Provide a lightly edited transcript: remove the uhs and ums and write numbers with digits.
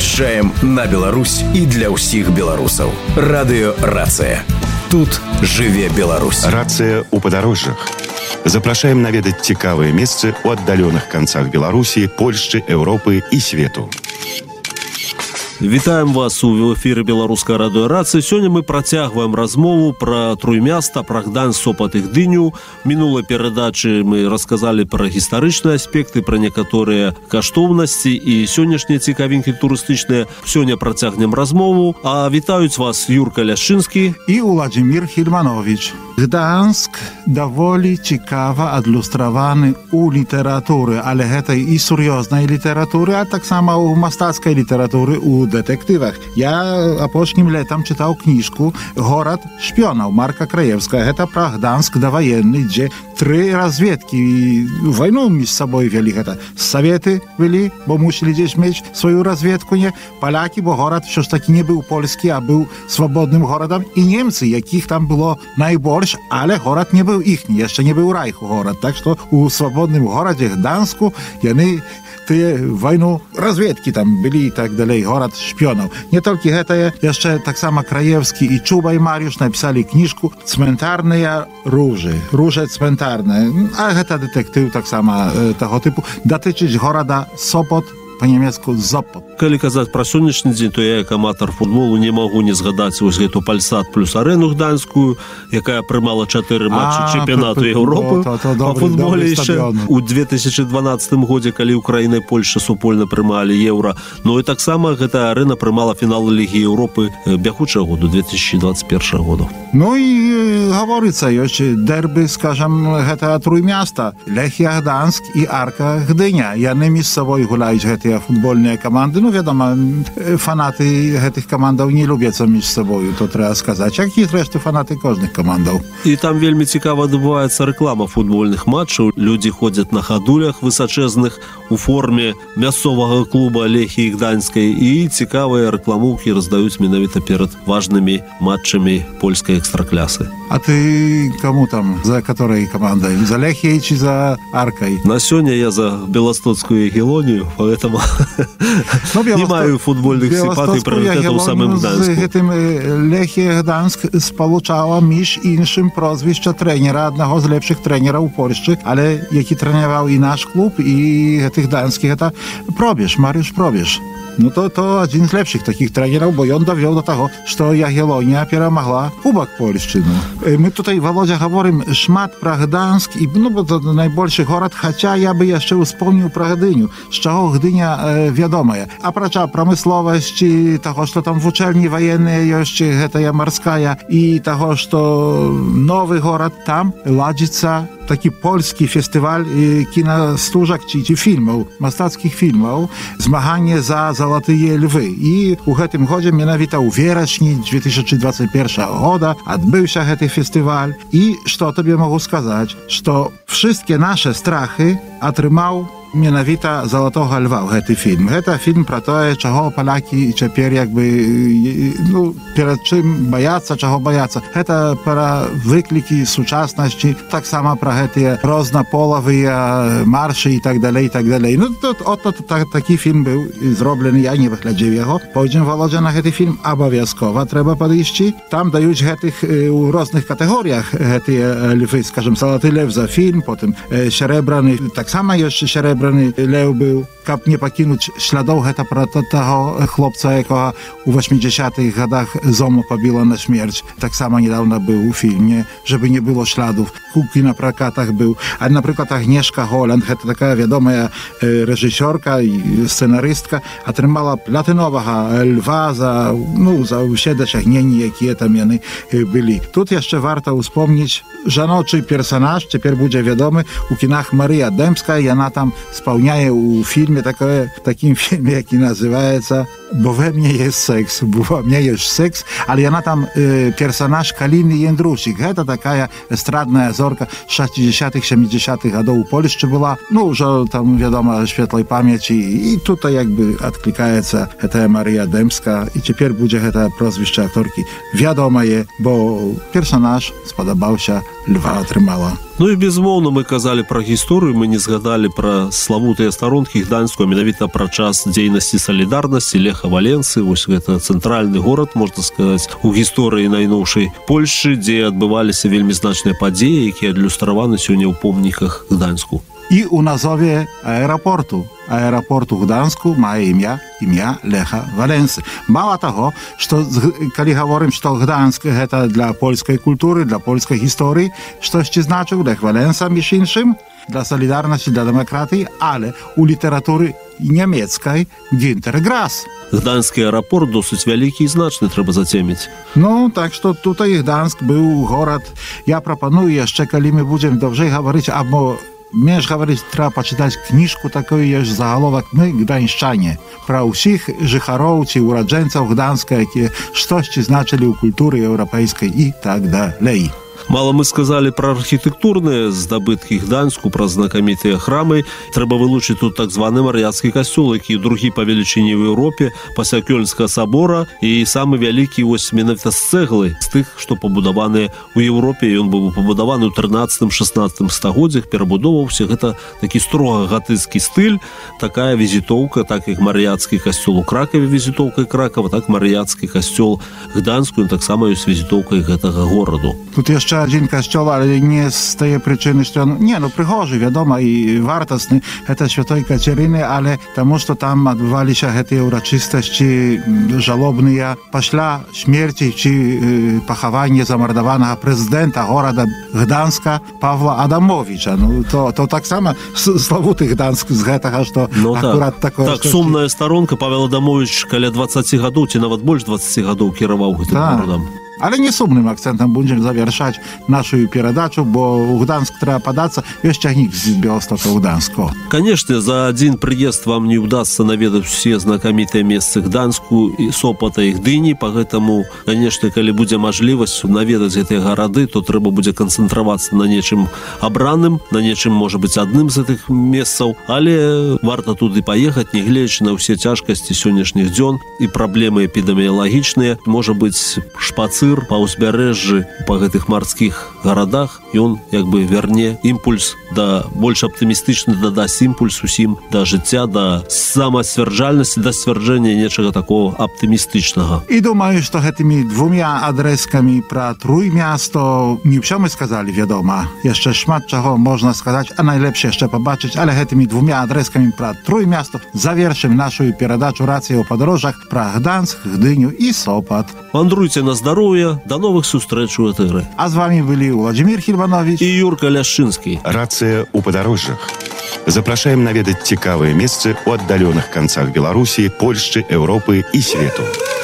Вышчаем на Беларусь і для ўсіх беларусаў. Радыё «Рацыя». Тут жыве Беларусь. Рацыя ў падарожжах. Запрашаем наведаць цікавыя месцы ў аддаленых канцах Беларусі, Польшчы, Еўропы і свету. Вітаем вас у эфіры беларускай радыё «Рацыя». Сёння мы працягваем размову пра Труймяста, пра Гданьск, Сопат і Гдыню. Мінулай перадачы мы расказалі пра гістарычныя аспекты, пра некаторыя каштоўнасці і сённяшнія цікавінкі турыстычныя. Сёння працягнем размову. А вітаюць вас Юрка Ляшчынскі і Уладзімір Хільманович. Гданьск даволі цікава адлюстраваны ў літаратуры, але гэтай і сур'ёзнай літаратуры, а таксама ў мастацкай літаратуры, у дэтэктывах. Я апошнім летам чытаў кніжку «Горад шпёнаў» Марка Краевскага. Гэта пра Гданьск даваенны, дзе 3 разведкі вайну між сабой вялі. Гэта Саветы вялі, бо мусілі дзесь мець сваю разведку, не палякі, бо горад ўсё ж такі не быў польскі, а быў свабодным горадам, і немцы, якіх там было найбольш, але горад не быў іхні, яшчэ не быў райху горад. Так што у свабодным горадзе Гданьску яны тыя вайну разведкі там былі і так далей, горад шпёнаў. Не толькі гэтае, яшчэ таксама Краевскі і Чубай Марыюш напісалі кніжку «Цментарныя ружы». Ружы цментарныя. А гэта дэтэктыў таксама таго тыпу. Датычыць горада Сопот, па-нямецку «Зопот». Калі казаць пра сённяшні дзень, то я, як аматар футболу, не магу не згадаць вось гэту «Пальсат» плюс арэну гданьскую, якая прымала 4 матчы чэмпіянату Еўропы па футболе яшчэ у 2012 годзе, калі Украіна і Польша супольна прымалі еўра. Ну і таксама гэта арэна прымала фінал Лігі Еўропы бягучага году, 2021 году. Ну і гаворыцца, ёсць дэрбы, скажам, гэта Труймяста, Лехія Гданьск і Арка Гдыня. Яны між сабой гуляюць гэтыя футбольныя каманды. Ну, вядома, фанаты гэтых камандаў не любяцца між сабою, то трэба сказаць. Як і зрэшты фанаты кожных камандаў. І там вельмі цікава адбываецца рэклама футбольных матчаў. Людзі ходзяць на хадулях высачэзных у форме мясцовага клуба Лехіі Гданьскай і цікавыя рэкламоўкі раздаюць менавіта перад важнымі матчамі польскай экстраклясы. А ты каму там, за которой камандай? За Лехіяй ці за Аркай? На сёння я за Беластоцкую Ягелонію, поэтому не маю футбольных сімпатый, прыоритэтаў самым Гданьску. З гэтым Лехія Гданьск спалучала між іншым прозвішча трэнера, аднаго з лепшых трэнераў у Польшчы, але які трэняваў і наш клуб, і гэты гданьскі, гэта Пробіж, Марыюш Пробіж. Ну то адзін з лепшых такіх трэнераў, бо ён давёў до таго, што Ягелонія перамагла Кубак Польшчы. Мы tutaj, Володя, говорим шмат пра Гданьск, і, ну, бо то найбольшы горад, хаця я бы яшчэ успомніў пра Гдыню, з чаго Гдыня вядомая. Апрача прамысловасці, таго, што там вучэльні ваенныя ёсць, гэтая марская, і таго, што новы горад, там ладзіцца такі польскі фестываль кінастужак ці фільмаў, мастацкіх фільмаў, змаганне за залатыя львы. І у гэтым годзе менавіта ў верасні 2021 года адбыўся гэты фестываль. І што табе магу сказаць, што wszystkie nasze strachy атрымаў менавіта «Залатога льва» гэты фільм. Гэта фільм пра тое, чаго палякі цяпер як бы, ну, перад чым баяцца, чаго баяцца. Гэта пра выклікі сучаснасці, таксама пра гэтыя рознаполавыя маршы і так далей, і так далей. Ну, тут такі фільм быў зроблены, я не выглядзеў яго. Пойдзем, Володя, на гэты фільм абавязкова трэба падысці. Там даюць гэтых у розных катэгорыях гэтыя львы, скажем, «Залаты лев» за фільм, потым «Серебраны», таксама яшчэ «Серебраны лев» быў. Каб не пакінуць слядоў, гэта пра таго хлопца, якога у 80-х годах зома пабіла на смерць. Таксама недавно быў у фільме, żeby nie było śladów. У кінапракатах быў. А, напрыклад, Агнешка Голланд, гэта такая вядомая рэжысёрка і сцэнарыстка, атрымала платыновага льва за ўсе дасягненні, якія там яны былі. Тут яшчэ варта ўспомніць жаночы персанаж, цяпер будзе вядомы у кінах Марыя Дэмская, яна там спаўняе ў фільме такім фільме, які называецца «Бо we mnie jest seks», «Бо во мне есть секс», але яна там персанаж Каліны Яндрусік. Гэта такая эстрадная зорка 60-х, 70-х гадоў у Польшчы была. Ну, ўжо там, вядома, светлай памяці. І тут як бы адклікаецца гэтая Марыя Дэмска. І цяпер будзе гэта прозвішча акторкі вядомае, бо персанаж спадабаўся, льва атрымала. Ну і безумоўна мы казалі пра гісторыю, мы не згадалі пра славутыя старонкі Гданьску, менавіта пра час дзейнасці салідарнасці. Лех Леха Валенсы. Вось гэта цэнтральны горад, можна сказаць, у гісторыі найноўшай Польшчы, дзе адбываліся вельмі значныя падзеі, якія адлюстраваны сёння ў помніках Гданьску. І у назове аэрапорту. Аэрапорт у Гданьску мае імя Леха Валенсы. Мала таго, што калі гаворым, што Гданьск гэта для польскай культуры, для польскай гісторыі, штосьці значыў Лех Валенса, між іншым, dla Solidarności, dla demokracji, ale u literatury niemieckiej Günter Grass. Gdański aeroport dosyć wielki i znaczny, trzeba zaciemić. No, tak, że tutaj Gdańsk był город. Ja proponuję jeszcze, kiedy my będziemy dobrze mówić, albo Між говорить, треба почитати книжку таку, є заголовок «Ми гданьщане». Про усіх жихаров чи уродженців Гданська, які щось значили у культурі європейській і так далі. Мало мы сказали про архитектурные здобытки Гданьску, про знакомитые храмы. Треба вылучить тут так званый Мар'янский костел, який другі по величині в Європі, після Кёльнського собора, і самый великий ось менавіта з цегли, з тих, що побудовані у Європі. І він був побудований у 13-16 стагоддзях, перебудовувався. Гэта такий строго готицький стиль, такая візитовка, так як Мар'янський костел у Кракові візитовкою Кракова, так Мар'янський костел Гданьску, він так само є візитовкою гэтага городу. Тут jeszcze один костел, ale nie z tej przyczyny, że on, przygorzy, wiadomo, i wartosny, to Świętej Kateryny, ale тому, że tam odbywali się te uroczystości żalobne, после śmierci czy pochowania zamordowanego prezydenta города Gdańska Pawła Adamowicza. No, to tak samo славутый Gdańsk z гэтага, что akurat такое... Так, сумная сторонка, Павел Адамович каля 20 гадоў, ці нават больш 20 гадоў кіраваў гэтым горадам. Ale nie sumnym akcentem będziemy zawieszać naszą передачу, bo u Gdańsk trzeba податься, jeszcze nikt z Białostocka u Gdańsku. Конечно, за один приезд вам не удастся наведать все знакомитые месцы Гданьску и Сопота и Гдыни, поэтому, конечно, коли будет можливость наведать эти города, то треба будет концентрироваться на нечым обраным, на нечым, может быть, одним из этих месцев, але варто туды поехать, не глядячи на все тяжкости сегодняшних дён и проблемы эпидемиологичные, может быть, шпацыр па ўзбярэжжы, па гэтых марскіх гарадах, ён як бы верне імпульс да больш аптымістычны, дадасць імпульс усім да жыцця, да самасцвярджальнасці, да сцвярджэння нечага такого аптымістычнага. І думаю, што гэтымі двумя адрэскамі пра Тrójmiasto не ўсё мы сказалі, вядома. Яшчэ шмат чаго можна сказаць, а найлепш яшчэ пабачыць, але гэтымі двумя адрэскамі пра Тrójmiasto завершым нашу перадачу «Рацыя ў падарожжах» пра Гданьск, Гдыню і Сопот. Вандруйце на здароўе, до новых сустрэч у этэры. А з вами былі Владимир Хільбанович і Юрка Ляшчынскі. Рацыя ў падарожжах. Запрашаем наведаць цікавыя месцы ў аддаленых канцах Беларусі, Польшчы, Еўропы і свету.